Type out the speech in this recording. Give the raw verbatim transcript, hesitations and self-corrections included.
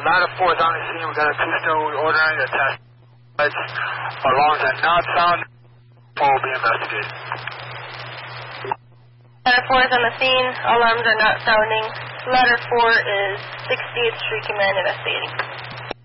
ladder four is on the scene. We got a two-stone ordering the test. Alarms are not found. Four will be investigated. Ladder four is on the scene. Alarms are not sounding. Ladder four is sixtieth Street Command investigating.